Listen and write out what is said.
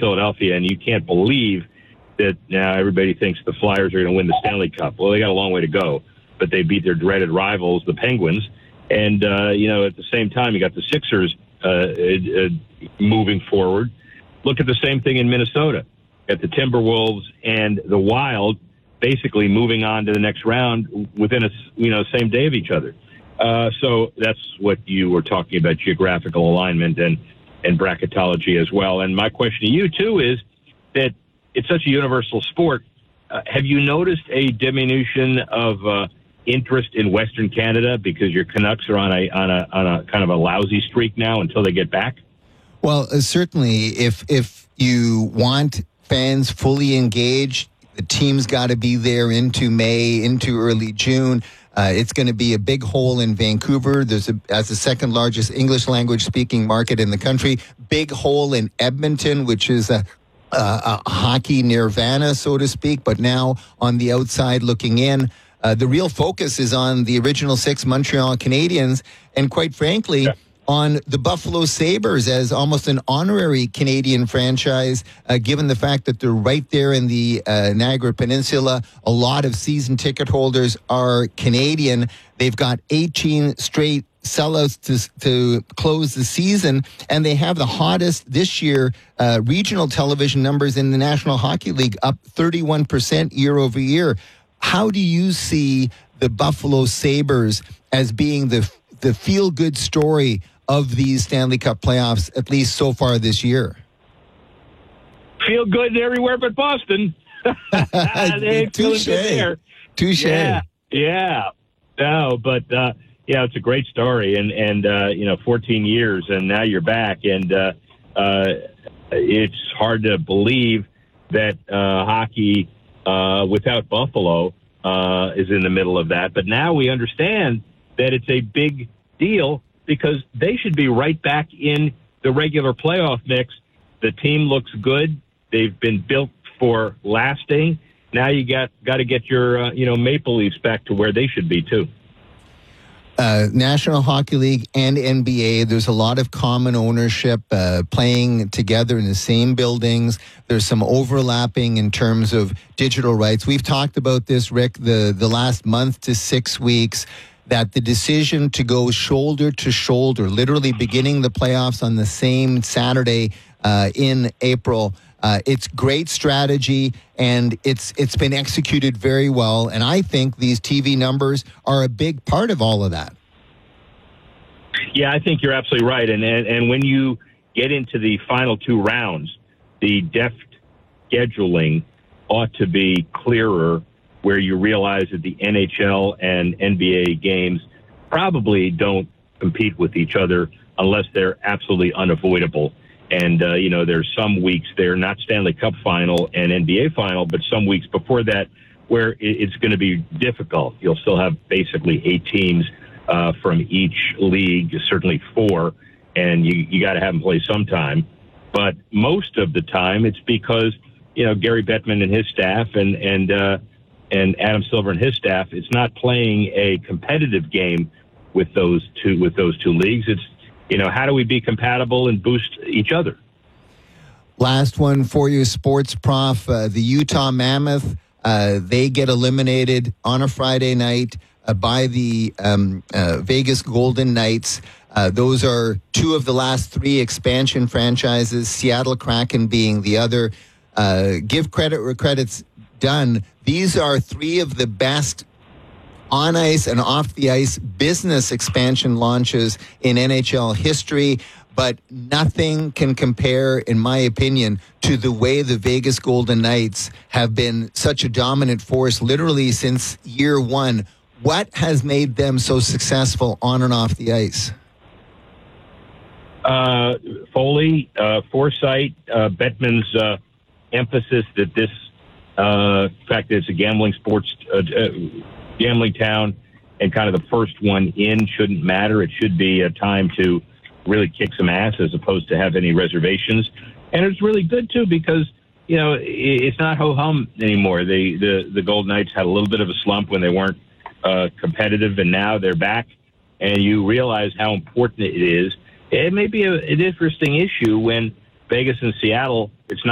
Philadelphia, and you can't believe that now everybody thinks the Flyers are going to win the Stanley Cup. Well, they got a long way to go, but they beat their dreaded rivals, the Penguins. And, at the same time, you got the Sixers moving forward. Look at the same thing in Minnesota. At the Timberwolves and the Wild basically moving on to the next round within same day of each other. So that's what you were talking about, geographical alignment and bracketology as well. And my question to you, too, is that it's such a universal sport. Have you noticed a diminution of interest in Western Canada because your Canucks are on a kind of a lousy streak now until they get back? Well, certainly, if you want fans fully engaged, the team's got to be there into May, into early June. It's going to be a big hole in Vancouver. As the second largest English language speaking market in the country. Big hole in Edmonton, which is a hockey nirvana, so to speak, but now on the outside looking in. The real focus is on the original six Montreal Canadiens, and quite frankly, on the Buffalo Sabres as almost an honorary Canadian franchise, given the fact that they're right there in the Niagara Peninsula. A lot of season ticket holders are Canadian. They've got 18 straight sellouts to close the season, and they have the hottest this year regional television numbers in the National Hockey League, up 31% year over year. How do you see the Buffalo Sabres as being the feel-good story of these Stanley Cup playoffs, at least so far this year? Feel good everywhere but Boston. Touche. Touche. Yeah. No, but it's a great story, and 14 years, and now you're back, and it's hard to believe that hockey without Buffalo is in the middle of that. But now we understand that it's a big deal because they should be right back in the regular playoff mix. The team looks good. They've been built for lasting. Now you got to get your Maple Leafs back to where they should be too. National Hockey League and NBA, there's a lot of common ownership, playing together in the same buildings. There's some overlapping in terms of digital rights. We've talked about this, Rick, the last month to 6 weeks, that the decision to go shoulder to shoulder, literally beginning the playoffs on the same Saturday in April, it's great strategy, and it's been executed very well. And I think these TV numbers are a big part of all of that. Yeah, I think you're absolutely right. And when you get into the final two rounds, the deft scheduling ought to be clearer, where you realize that the NHL and NBA games probably don't compete with each other unless they're absolutely unavoidable. And, there's some weeks there, not Stanley Cup final and NBA final, but some weeks before that where it's going to be difficult. You'll still have basically 8 teams from each league, certainly 4, and you got to have them play sometime. But most of the time it's because, Gary Bettman and his staff and Adam Silver and his staff, it's not playing a competitive game with those two leagues. It's, how do we be compatible and boost each other? Last one for you, Sports Prof. The Utah Mammoth, they get eliminated on a Friday night by the Vegas Golden Knights. Those are 2 of the last 3 expansion franchises, Seattle Kraken being the other. Give credit where credit's done. These are 3 of the best on ice and off the ice business expansion launches in NHL history, but nothing can compare, in my opinion, to the way the Vegas Golden Knights have been such a dominant force literally since year one. What has made them so successful on and off the ice? Foley, foresight, Bettman's emphasis that this fact that it's a gambling town, and kind of the first one in shouldn't matter. It should be a time to really kick some ass as opposed to have any reservations. And it's really good too because it's not ho hum anymore. The Golden Knights had a little bit of a slump when they weren't competitive, and now they're back. And you realize how important it is. It may be an interesting issue when Vegas and Seattle